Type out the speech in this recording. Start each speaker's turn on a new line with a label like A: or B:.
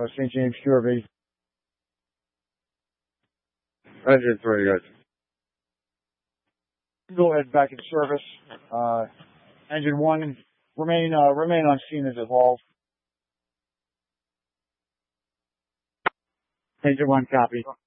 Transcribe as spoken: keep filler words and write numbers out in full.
A: uh, Saint James Q R V.
B: Engine three, guys.
A: Go ahead back in service. Uh, engine one, remain, uh, remain on scene as evolved. Engine one, copy.